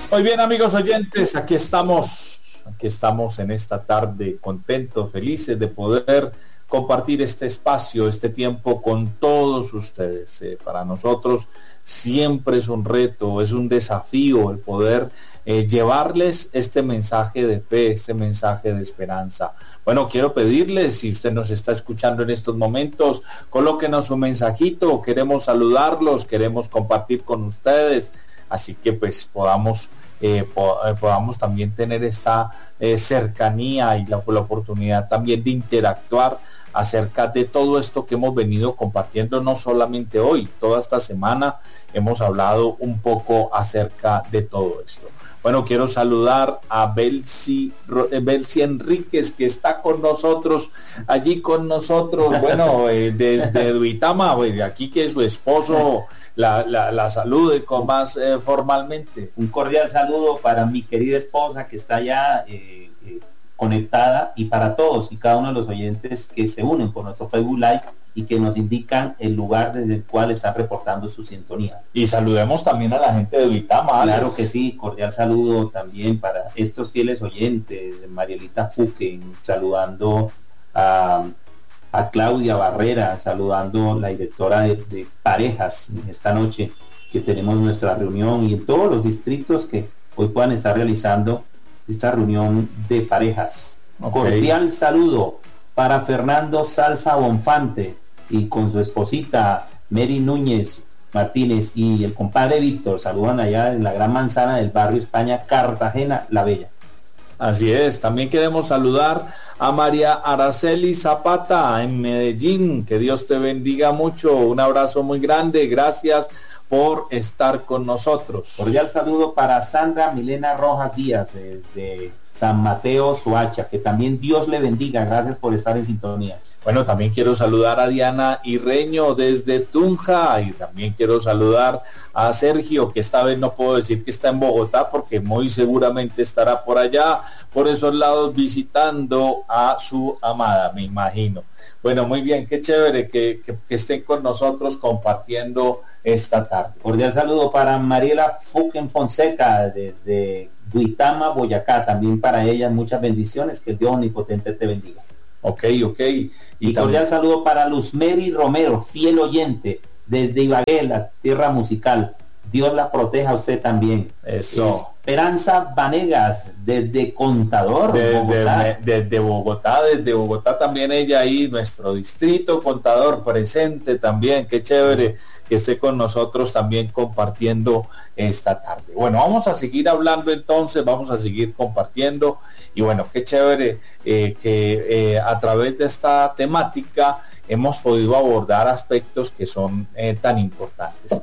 Muy bien, amigos oyentes, aquí estamos en esta tarde contentos, felices de poder compartir este espacio, este tiempo con todos ustedes. Para nosotros siempre es un reto, es un desafío el poder llevarles este mensaje de fe, este mensaje de esperanza. Bueno, quiero pedirles, si usted nos está escuchando en estos momentos, colóquenos un mensajito, queremos saludarlos, queremos compartir con ustedes, así que pues podamos también tener esta cercanía y la oportunidad también de interactuar acerca de todo esto que hemos venido compartiendo, no solamente hoy, toda esta semana hemos hablado un poco acerca de todo esto. Bueno, quiero saludar a Belsi Enríquez, que está con nosotros, allí con nosotros, bueno, desde Duitama, aquí que su esposo la salude con más formalmente. Un cordial saludo para mi querida esposa que está ya conectada, y para todos y cada uno de los oyentes que se unen por nuestro Facebook Live y que nos indican el lugar desde el cual están reportando su sintonía. Y saludemos también a la gente de Duitama. Claro que sí, cordial saludo también para estos fieles oyentes, Marielita Fuquen, saludando a Claudia Barrera, saludando la directora de parejas en esta noche que tenemos nuestra reunión, y en todos los distritos que hoy puedan estar realizando esta reunión de parejas. Okay. Cordial saludo para Fernando Salsa Bonfante y con su esposita Mary Núñez Martínez y el compadre Víctor, saludan allá en la Gran Manzana del barrio España, Cartagena la Bella. Así es, también queremos saludar a María Araceli Zapata en Medellín, que Dios te bendiga mucho, un abrazo muy grande, gracias por estar con nosotros. Cordial saludo para Sandra Milena Rojas Díaz desde San Mateo, Soacha, que también Dios le bendiga, gracias por estar en sintonía. Bueno, también quiero saludar a Diana Irreño desde Tunja, y también quiero saludar a Sergio, que esta vez no puedo decir que está en Bogotá porque muy seguramente estará por allá, por esos lados, visitando a su amada, me imagino. Bueno, muy bien, qué chévere que estén con nosotros compartiendo esta tarde. Cordial saludo para Mariela Fuquen Fonseca desde Duitama, Boyacá, también para ella muchas bendiciones, que Dios omnipotente te bendiga. Ok. Y cordial saludo para Luzmeri Romero, fiel oyente, desde Ibagué, la tierra musical. Dios la proteja a usted también. Eso. Esperanza Vanegas, desde Contador, Bogotá. Desde Bogotá también ella ahí, nuestro distrito Contador presente también. Qué chévere que esté con nosotros también compartiendo esta tarde. Bueno, vamos a seguir hablando entonces, vamos a seguir compartiendo, y bueno, qué chévere que a través de esta temática hemos podido abordar aspectos que son tan importantes.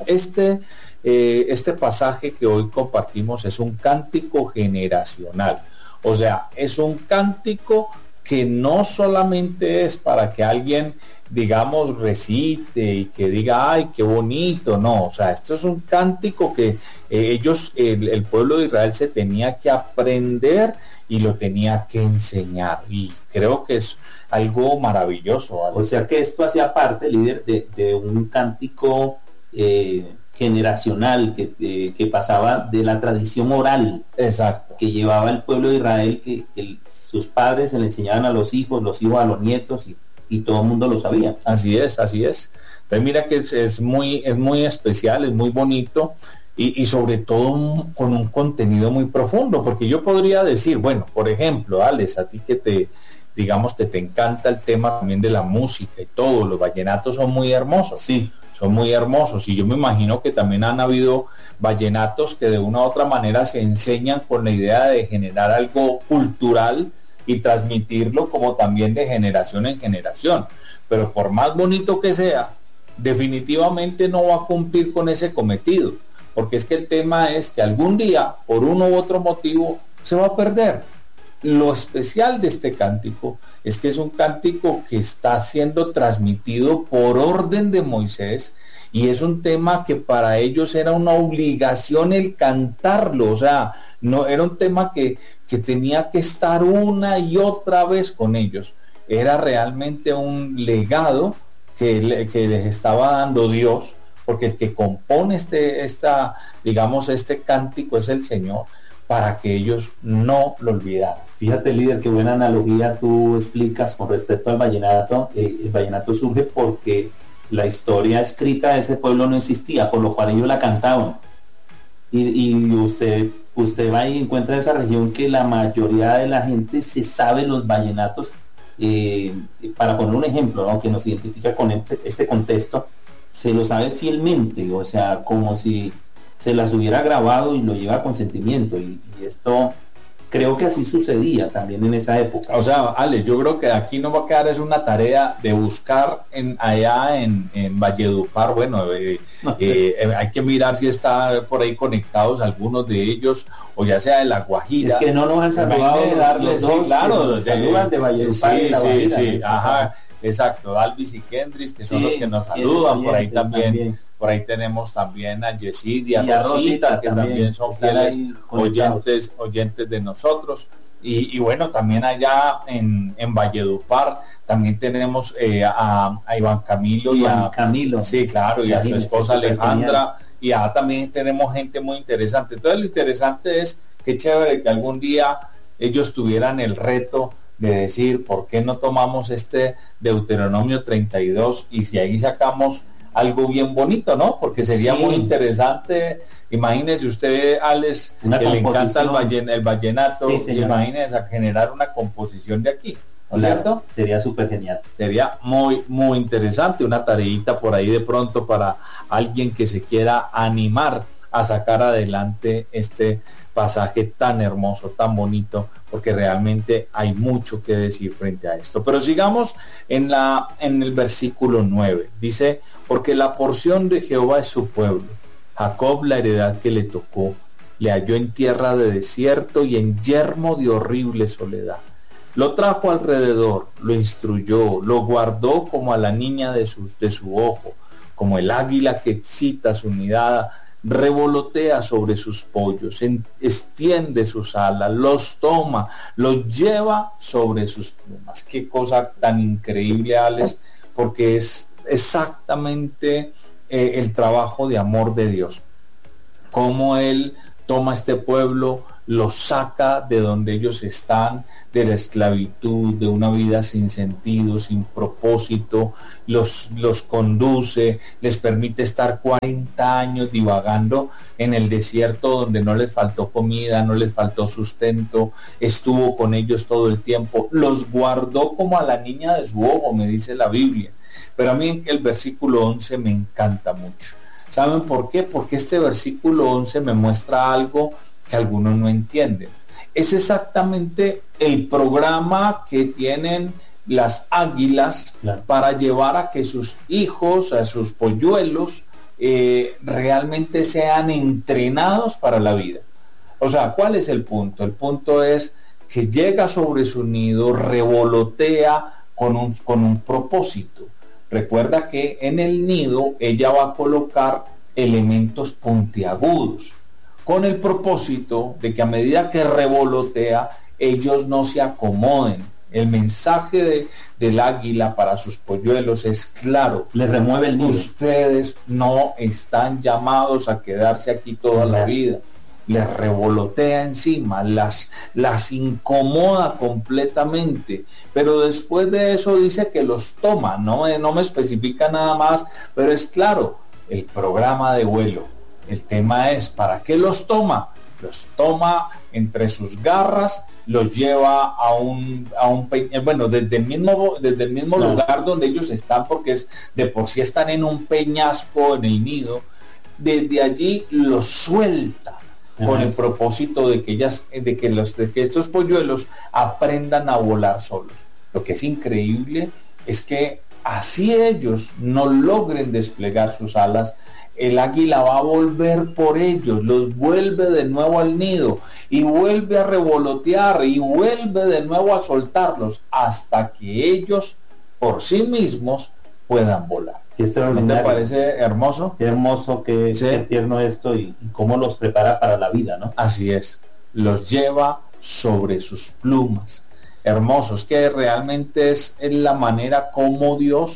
Este pasaje que hoy compartimos es un cántico generacional, o sea, es un cántico que no solamente es para que alguien, digamos, recite y que diga, ay, qué bonito, no, o sea, esto es un cántico que el pueblo de Israel se tenía que aprender y lo tenía que enseñar, y creo que es algo maravilloso, ¿vale? O sea que esto hacía parte, líder, de un cántico generacional que pasaba de la tradición oral. Exacto. Que llevaba el pueblo de Israel, que sus padres se le enseñaban a los hijos a los nietos, y todo el mundo lo sabía. Así es. Pues mira que es muy especial, es muy bonito, y sobre todo con un contenido muy profundo, porque yo podría decir, bueno, por ejemplo, Alex, a ti que te encanta el tema también de la música y todo, los vallenatos son muy hermosos. Sí. Son muy hermosos, y yo me imagino que también han habido vallenatos que de una u otra manera se enseñan con la idea de generar algo cultural y transmitirlo como también de generación en generación, pero por más bonito que sea, definitivamente no va a cumplir con ese cometido, porque es que el tema es que algún día, por uno u otro motivo, se va a perder. Lo especial de este cántico es que es un cántico que está siendo transmitido por orden de Moisés, y es un tema que para ellos era una obligación el cantarlo, o sea, no era un tema que tenía que estar una y otra vez con ellos, era realmente un legado que les estaba dando Dios porque el que compone digamos, este cántico es el Señor, para que ellos no lo olvidaran. Fíjate, líder, qué buena analogía tú explicas con respecto al vallenato. El vallenato surge porque la historia escrita de ese pueblo no existía, por lo cual ellos la cantaban. Y usted va y encuentra en esa región que la mayoría de la gente se sabe los vallenatos. Para poner un ejemplo, ¿no?, que nos identifica con este contexto, se lo sabe fielmente, o sea, como si se las hubiera grabado y lo lleva con sentimiento, y esto creo que así sucedía también en esa época. O sea, Alex, yo creo que aquí nos va a quedar es una tarea de buscar allá en Valledupar. Bueno, hay que mirar si está por ahí conectados algunos de ellos, o ya sea de La Guajira. Es que no nos han saludado darles, los dos, sí, claro, saludan de Valledupar y La Guajira. Sí, ajá, exacto, Alvis y Kendris, que son los que nos saludan, por ahí también. Por ahí tenemos también a Yesidia y a Rosita, que también son fieles oyentes de nosotros. Y bueno, también allá en Valledupar también tenemos a Iván Camilo. Camilo. Sí, claro, y a su esposa Alejandra. Y también tenemos gente muy interesante. Entonces lo interesante es que chévere que algún día ellos tuvieran el reto de decir, ¿por qué no tomamos este Deuteronomio 32? Y si ahí sacamos algo bien bonito, ¿no? Porque sería muy interesante. Imagínese usted, Alex, que le encanta el vallenato, imagínese a generar una composición de aquí, ¿no es cierto? Sería súper genial. Sería muy, muy interesante, una tareita por ahí de pronto para alguien que se quiera animar a sacar adelante este pasaje tan hermoso, tan bonito, porque realmente hay mucho que decir frente a esto. Pero sigamos en el versículo 9. Dice, porque la porción de Jehová es su pueblo, Jacob la heredad que le tocó, le halló en tierra de desierto y en yermo de horrible soledad. Lo trajo alrededor, lo instruyó, lo guardó como a la niña de su ojo, como el águila que excita su nidada, revolotea sobre sus pollos, extiende sus alas, los toma, los lleva sobre sus plumas. Qué cosa tan increíble, Alex, porque es exactamente el trabajo de amor de Dios. Cómo Él toma este pueblo, los saca de donde ellos están, de la esclavitud, de una vida sin sentido, sin propósito, los conduce, les permite estar 40 años divagando en el desierto donde no les faltó comida, no les faltó sustento, estuvo con ellos todo el tiempo, los guardó como a la niña de su ojo, me dice la Biblia. Pero a mí el versículo 11 me encanta mucho. ¿Saben por qué? Porque este versículo 11 me muestra algo que algunos no entienden. Es exactamente el programa que tienen las águilas, claro, para llevar a que sus hijos, a sus polluelos, realmente sean entrenados para la vida. O sea, ¿cuál es el punto? El punto es que llega sobre su nido, revolotea con un propósito. Recuerda que en el nido ella va a colocar elementos puntiagudos, con el propósito de que a medida que revolotea, ellos no se acomoden. El mensaje del águila para sus polluelos es claro. Les remueve el nido. Ustedes no están llamados a quedarse aquí toda la vida. Les revolotea encima, las incomoda completamente, pero después de eso dice que los toma, no me especifica nada más, pero es claro, el programa de vuelo. El tema es, ¿para qué los toma? Los toma entre sus garras, los lleva desde el mismo claro, lugar donde ellos están, porque es de por sí están en un peñasco, en el nido. Desde allí los suelta con el propósito de que estos polluelos aprendan a volar solos. Lo que es increíble es que así ellos no logren desplegar sus alas, el águila va a volver por ellos, los vuelve de nuevo al nido y vuelve a revolotear y vuelve de nuevo a soltarlos hasta que ellos por sí mismos puedan volar. Qué extraordinario. ¿No te parece hermoso? Qué hermoso, qué tierno esto y cómo los prepara para la vida, ¿no? Así es, los lleva sobre sus plumas. Hermosos, que realmente es la manera como Dios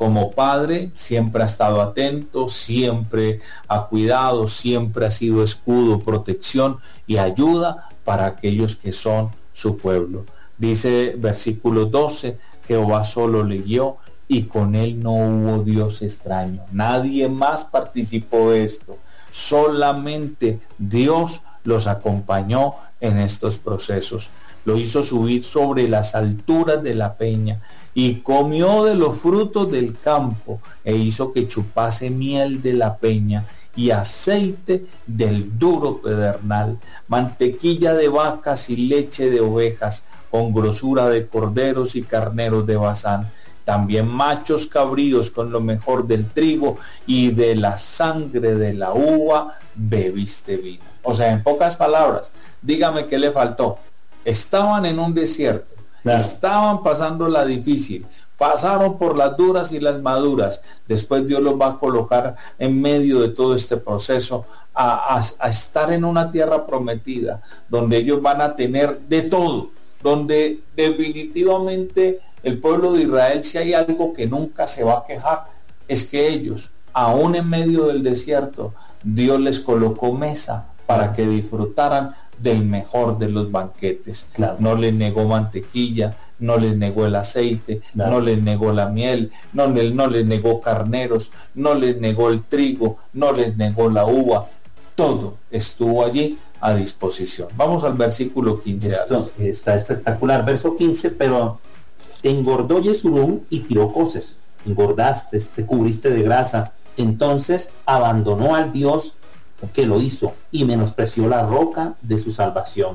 como padre siempre ha estado atento, siempre ha cuidado, siempre ha sido escudo, protección y ayuda para aquellos que son su pueblo. Dice versículo 12, Jehová solo le guió y con él no hubo Dios extraño. Nadie más participó de esto. Solamente Dios los acompañó en estos procesos. Lo hizo subir sobre las alturas de la peña y comió de los frutos del campo e hizo que chupase miel de la peña y aceite del duro pedernal, mantequilla de vacas y leche de ovejas, con grosura de corderos y carneros de Basán, también machos cabríos con lo mejor del trigo, y de la sangre de la uva bebiste vino. O sea, en pocas palabras, dígame qué le faltó. Estaban en un desierto, claro, estaban pasando la difícil, pasaron por las duras y las maduras. Después Dios los va a colocar en medio de todo este proceso a estar en una tierra prometida, donde ellos van a tener de todo, donde definitivamente el pueblo de Israel, si hay algo que nunca se va a quejar, es que ellos, aún en medio del desierto, Dios les colocó mesa para que disfrutaran del mejor de los banquetes. Claro. No les negó mantequilla, no les negó el aceite, claro, no les negó la miel, no les negó carneros, no les negó el trigo, no les negó la uva. Todo estuvo allí a disposición. Vamos al versículo 15. Esto está espectacular. Verso 15, pero engordó Yesurún y tiró coces. Engordaste, te cubriste de grasa. Entonces abandonó al Dios que lo hizo y menospreció la roca de su salvación.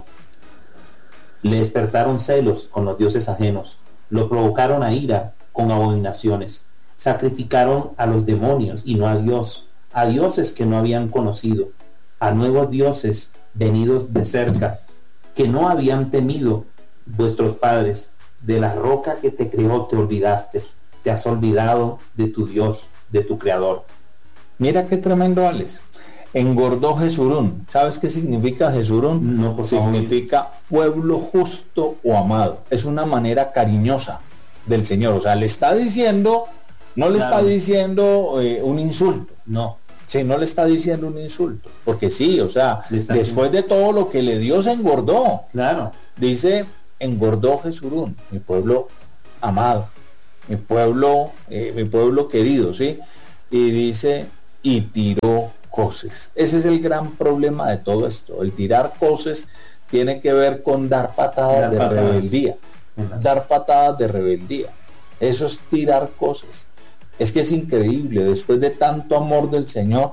Le despertaron celos con los dioses ajenos, lo provocaron a ira con abominaciones, sacrificaron a los demonios y no a Dios, a dioses que no habían conocido, a nuevos dioses venidos de cerca, que no habían temido vuestros padres. De la roca que te creó te olvidaste, te has olvidado de tu Dios, de tu Creador. Mira qué tremendo, Alex. Engordó Jesurún. ¿Sabes qué significa Jesurún? No, significa pueblo justo o amado. Es una manera cariñosa del Señor. O sea, le está diciendo, no le está diciendo un insulto. No. Sí, no le está diciendo un insulto. Porque sí, o sea, después de todo lo que le dio, se engordó. Claro. Dice, engordó Jesurún, mi pueblo amado, mi pueblo querido, ¿sí? Y dice, y tiró coces. Ese es el gran problema de todo esto. El tirar coces tiene que ver con dar patadas de rebeldía. Dar patadas de rebeldía. Eso es tirar coces. Es que es increíble. Después de tanto amor del Señor,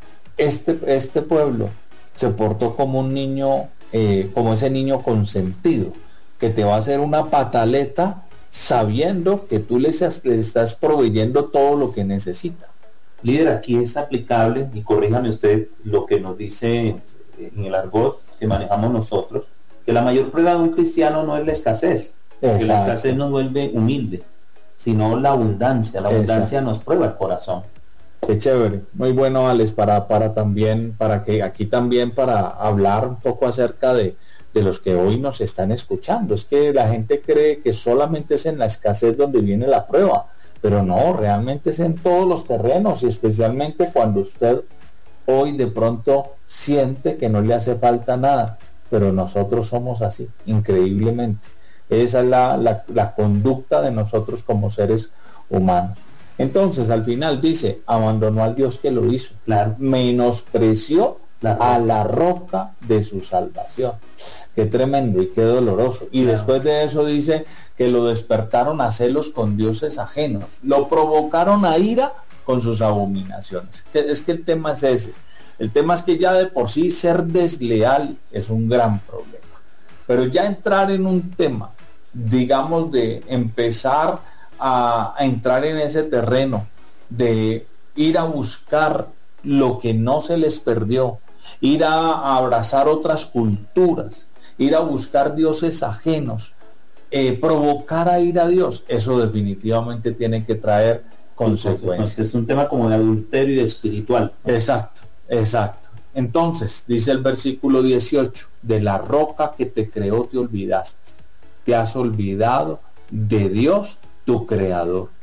este pueblo se portó como un niño, como ese niño consentido, que te va a hacer una pataleta sabiendo que tú le estás proveyendo todo lo que necesita. Líder, aquí es aplicable, y corríjame usted, lo que nos dice en el argot que manejamos nosotros, que la mayor prueba de un cristiano no es la escasez, porque la escasez nos vuelve humilde, sino la abundancia. La abundancia nos prueba el corazón. Qué chévere, muy bueno, Alex, para que aquí también para hablar un poco acerca de los que hoy nos están escuchando. Es que la gente cree que solamente es en la escasez donde viene la prueba, pero no, realmente es en todos los terrenos, y especialmente cuando usted hoy de pronto siente que no le hace falta nada, pero nosotros somos así, increíblemente. Esa es la conducta de nosotros como seres humanos. Entonces, al final dice, abandonó al Dios que lo hizo, claro, menospreció a la roca de su salvación. Qué tremendo y qué doloroso. Y después de eso dice que lo despertaron a celos con dioses ajenos, lo provocaron a ira con sus abominaciones. Es que el tema es ese. El tema es que ya de por sí ser desleal es un gran problema, pero ya entrar en un tema, digamos, de empezar a entrar en ese terreno de ir a buscar lo que no se les perdió, ir a abrazar otras culturas, ir a buscar dioses ajenos, provocar a ir a Dios, eso definitivamente tiene que traer consecuencias. Es un tema como de adulterio y de espiritual. Exacto. Entonces, dice el versículo 18, de la roca que te creó te olvidaste, te has olvidado de Dios tu creador.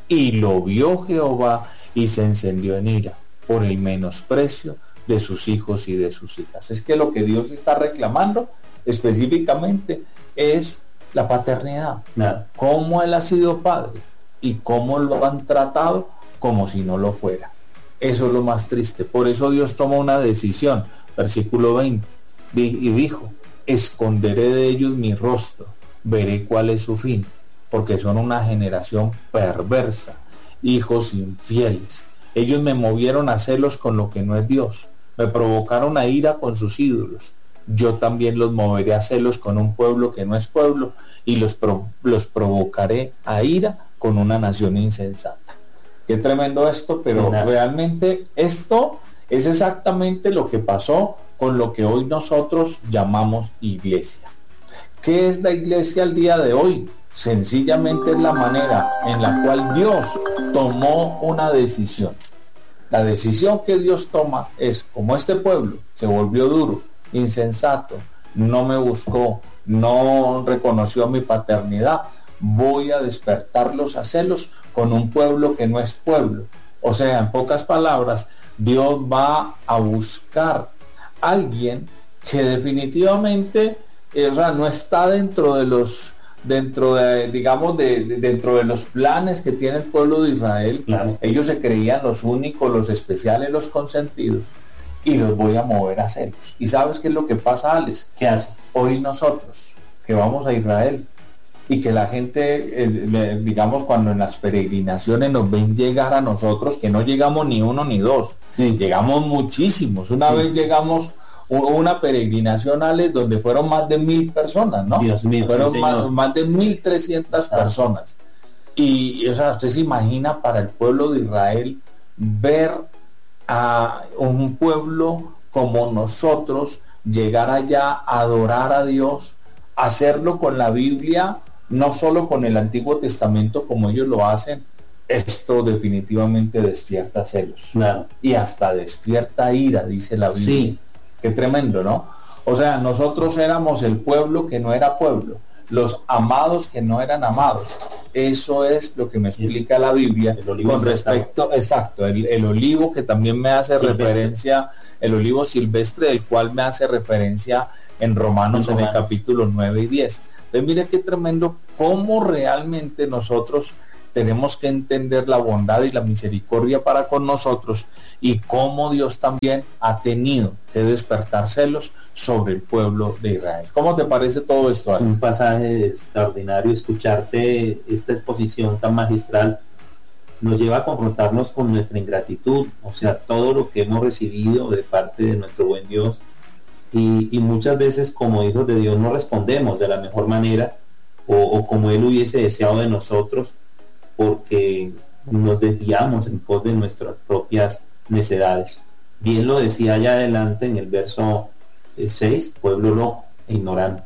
Y lo vio Jehová y se encendió en ira por el menosprecio de sus hijos y de sus hijas. Es que lo que Dios está reclamando específicamente es la paternidad. Cómo Él ha sido padre y cómo lo han tratado como si no lo fuera. Eso es lo más triste. Por eso Dios toma una decisión. Versículo 20. Y dijo: esconderé de ellos mi rostro, veré cuál es su fin, porque son una generación perversa, hijos infieles. Ellos me movieron a celos con lo que no es Dios, me provocaron a ira con sus ídolos. Yo también los moveré a celos con un pueblo que no es pueblo, y los provocaré a ira con una nación insensata. Qué tremendo esto, pero realmente esto es exactamente lo que pasó con lo que hoy nosotros llamamos iglesia. ¿Qué es la iglesia al día de hoy? Sencillamente es la manera en la cual Dios tomó una decisión. La decisión que Dios toma es: como este pueblo se volvió duro, insensato, no me buscó, no reconoció mi paternidad, voy a despertarlos a celos con un pueblo que no es pueblo. O sea, en pocas palabras, Dios va a buscar a alguien que definitivamente no está dentro de los planes que tiene el pueblo de Israel. Claro. Ellos se creían los únicos, los especiales, los consentidos, y los voy a mover a celos. ¿Y sabes qué es lo que pasa, Alex? ¿Qué hace? Hoy nosotros, que vamos a Israel, y que la gente, cuando en las peregrinaciones nos ven llegar a nosotros, que no llegamos ni uno ni dos, llegamos muchísimos. Una vez llegamos una peregrinación, Alex, donde fueron más de 1,000 personas, ¿no? Dios mío, fueron más de 1,300 personas. Y, usted se imagina, para el pueblo de Israel, ver a un pueblo como nosotros llegar allá a adorar a Dios, hacerlo con la Biblia, no solo con el Antiguo Testamento como ellos lo hacen. Esto definitivamente despierta celos. Claro. Y hasta despierta ira, dice la Biblia. Sí. Qué tremendo, ¿no? O sea, nosotros éramos el pueblo que no era pueblo, los amados que no eran amados. Eso es lo que me explica la Biblia con respecto, exacto, el olivo, que también me hace referencia, el olivo silvestre, del cual me hace referencia en Romanos, en el capítulo 9 y 10. Entonces, mire qué tremendo cómo realmente nosotros tenemos que entender la bondad y la misericordia para con nosotros, y cómo Dios también ha tenido que despertar celos sobre el pueblo de Israel. ¿Cómo te parece todo esto, Alex? Un pasaje extraordinario. Escucharte esta exposición tan magistral nos lleva a confrontarnos con nuestra ingratitud, o sea, todo lo que hemos recibido de parte de nuestro buen Dios, y muchas veces como hijos de Dios no respondemos de la mejor manera o como Él hubiese deseado de nosotros, porque nos desviamos en pos de nuestras propias necedades. Bien lo decía allá adelante en el verso 6, pueblo loco e ignorante.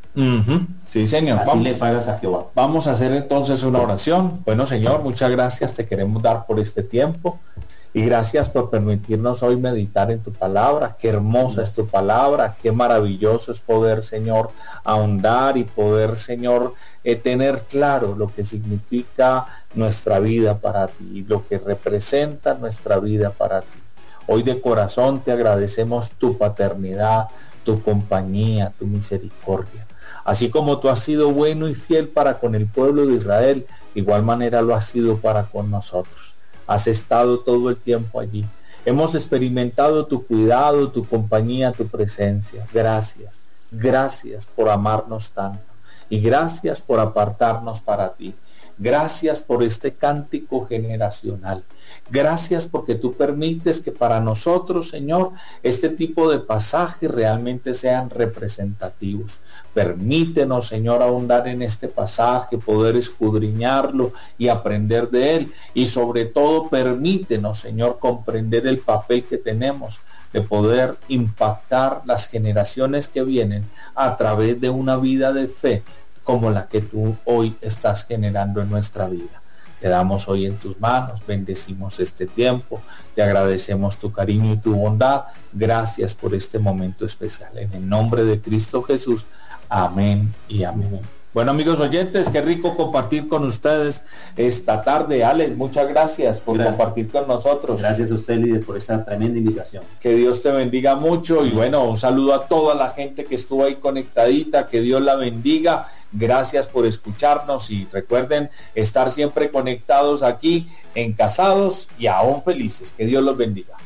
Sí, Señor. Así le pagas a Jehová. Vamos a hacer entonces una oración. Bueno, Señor, muchas gracias te queremos dar por este tiempo, y gracias por permitirnos hoy meditar en tu palabra. Qué hermosa es tu palabra, qué maravilloso es poder, Señor, ahondar y poder, Señor, tener claro lo que significa nuestra vida para ti, lo que representa nuestra vida para ti. Hoy de corazón te agradecemos tu paternidad, tu compañía, tu misericordia. Así como tú has sido bueno y fiel para con el pueblo de Israel, de igual manera lo has sido para con nosotros. Has estado todo el tiempo allí. Hemos experimentado tu cuidado, tu compañía, tu presencia. Gracias. Gracias por amarnos tanto. Y gracias por apartarnos para ti. Gracias por este cántico generacional. Gracias porque tú permites que para nosotros, Señor, este tipo de pasajes realmente sean representativos. Permítenos, Señor, ahondar en este pasaje, poder escudriñarlo y aprender de él. Y sobre todo, permítenos, Señor, comprender el papel que tenemos de poder impactar las generaciones que vienen a través de una vida de fe como la que tú hoy estás generando en nuestra vida. Quedamos hoy en tus manos, bendecimos este tiempo, te agradecemos tu cariño y tu bondad. Gracias por este momento especial. En el nombre de Cristo Jesús, amén y amén. Bueno, amigos oyentes, qué rico compartir con ustedes esta tarde. Alex, muchas gracias por compartir con nosotros. Gracias a usted, líder, por esa tremenda invitación. Que Dios te bendiga mucho y bueno, un saludo a toda la gente que estuvo ahí conectadita, que Dios la bendiga. Gracias por escucharnos y recuerden estar siempre conectados aquí en Casados y Aún Felices. Que Dios los bendiga.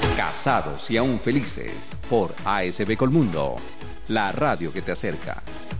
Casados y Aún Felices por ASB Colmundo, la radio que te acerca.